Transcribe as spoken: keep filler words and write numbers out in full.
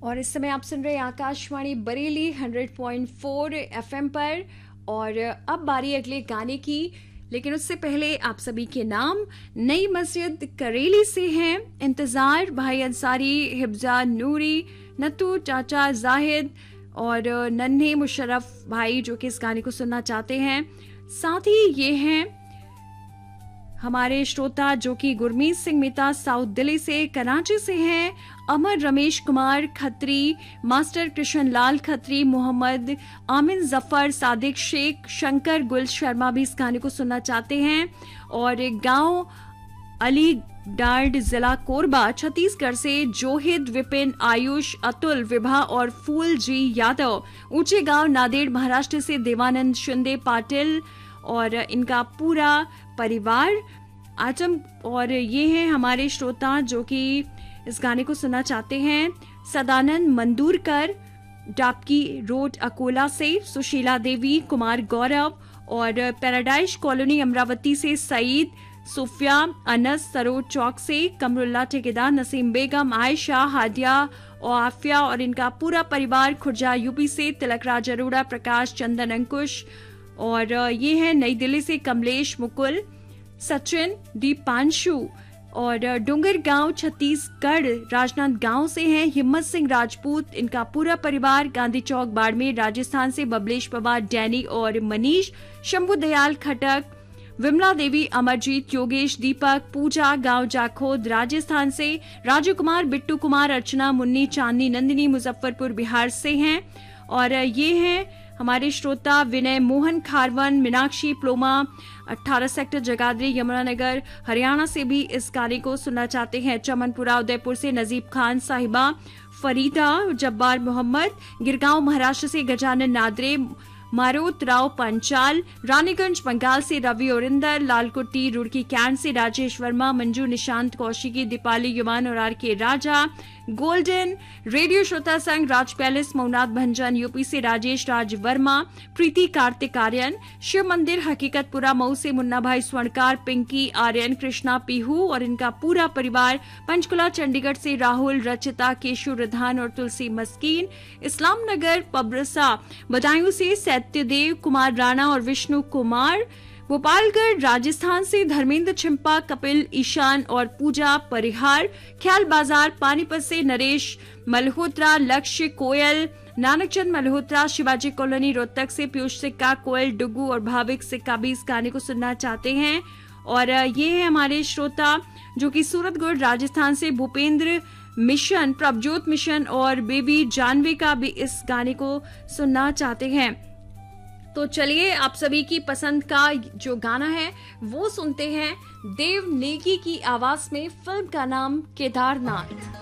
और इस समय आप सुन रहे हैं Akashvani Bareilly hundred point four FM पर। और अब बारी अगले गाने की, लेकिन उससे पहले आप सभी के नाम नई मस्जिद करेली से हैं इंतजार भाई अंसारी, हिब्जा नूरी, नतू चाचा जाहिद और नन्हे मुशर्रफ भाई जो कि इस गाने को सुनना चाहते हैं। साथ ही ये हैं हमारे श्रोता जो कि गुरमीत सिंह मेहता साउथ दिल्ली से, कराची से हैं अमर रमेश कुमार खत्री, मास्टर कृष्ण लाल खत्री, मोहम्मद आमिन जफर, सादिक शेख, शंकर गुल शर्मा भी इस गाने को सुनना चाहते हैं। और गांव अली डार्ड जिला कोरबा छत्तीसगढ़ से जोहिद, विपिन, आयुष, अतुल, विभा और फूल जी यादव, ऊंचे गांव नादेड़ महाराष्ट्र से देवानंद शिंदे पाटिल और इनका पूरा परिवार आजम। और ये हैं हमारे श्रोता जो कि इस गाने को सुनना चाहते हैं सदानंद मंदूरकर, डाबकी रोड अकोला से, सुशीला देवी, कुमार गौरव और पैराडाइज कॉलोनी अमरावती से सईद, सुफिया, अनस सरोज चौक से, कमरुल्ला ठेकेदार, नसीम बेगम, आयशा, हादिया और आफिया और इनका पूरा परिवार खुर्जा यूपी से, तिलक राज अरोड़ा, प्रकाश, चंदन, अंकुश और ये है नई दिल्ली से कमलेश, मुकुल, सचिन, दीपांशु और डोंगर गांव छत्तीसगढ़ राजनांद गांव से हैं हिम्मत सिंह राजपूत, इनका पूरा परिवार, गांधी चौक बाड़मेर राजस्थान से बबलेश पवार, डैनी और मनीष, शंभू दयाल खटक, विमला देवी, अमरजीत, योगेश, दीपक, पूजा, गांव जाखोद राजस्थान से, राजू कुमार, बिट्टू कुमार, अर्चना, मुन्नी, चांदनी, नंदिनी मुजफ्फरपुर बिहार से हैं। और ये हैं हमारे श्रोता विनय मोहन खारवन, मीनाक्षी प्लोमा, अठारह सेक्टर जगाधरी यमुनानगर हरियाणा से भी इस गाने को सुनना चाहते हैं। चमनपुरा उदयपुर से नजीब खान साहिबा, फरीदा, जब्बार मोहम्मद, गिरगांव महाराष्ट्र से गजानन नादरे, मारोत राव पंचाल, रानीगंज बंगाल से रवि ओरिंदर, लालकोटी रुड़की कैंट से राजेश वर्मा, मंजू, निशांत कौशिकी, दीपाली युमान और आर के राजा, गोल्डन रेडियो श्रोता संघ राज पैलेस मऊनाथ भंजन यूपी से राजेश राज वर्मा, प्रीति कार्तिक आर्यन, शिव मंदिर हकीकतपुरा मऊ से मुन्ना भाई स्वर्णकार, पिंकी आर्यन, कृष्णा पीहू और इनका पूरा परिवार, पंचकुला चंडीगढ़ से राहुल, रचिता, केशु रिधान और तुलसी मस्कीन, इस्लाम नगर पबरसा बदायूं से सत्यदेव कुमार राणा और विष्णु कुमार, गोपालगढ़ राजस्थान से धर्मेंद्र छिंपा, कपिल, ईशान और पूजा परिहार, ख्याल बाजार पानीपत से नरेश मल्होत्रा, लक्ष्य, कोयल, नानकचंद मल्होत्रा, शिवाजी कॉलोनी रोहतक से पीयूष सिक्का, कोयल, डुगू और भाविक सिक्का भी इस गाने को सुनना चाहते हैं। और ये है हमारे श्रोता जो कि सूरतगढ़ राजस्थान से भूपेंद्र मिशन, प्रभजोत मिशन और बेबी जानवी का भी इस गाने को सुनना चाहते हैं। तो चलिए आप सभी की पसंद का जो गाना है वो सुनते हैं देव नेगी की आवाज में, फिल्म का नाम केदारनाथ।